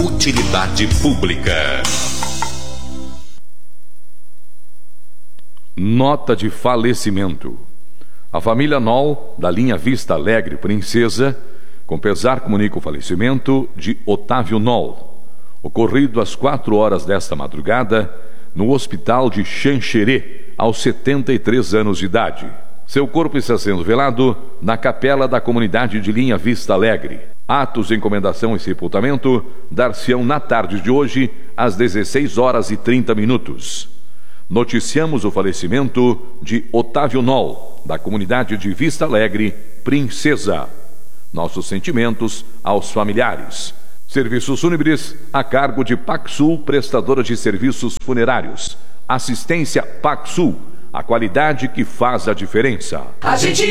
utilidade pública. Nota de falecimento. A família Noll, da linha Vista Alegre Princesa, com pesar comunica o falecimento de Otávio Noll, ocorrido às 4 horas desta madrugada, no hospital de Xanxerê, aos 73 anos de idade. Seu corpo está sendo velado na capela da comunidade de linha Vista Alegre. Atos de encomendação e sepultamento dar-se-ão na tarde de hoje, às 16 horas e 30 minutos. Noticiamos o falecimento de Otávio Noll, da comunidade de Vista Alegre, Princesa. Nossos sentimentos aos familiares. Serviços fúnebres a cargo de Paxul, prestadora de serviços funerários. Assistência Paxul, a qualidade que faz a diferença.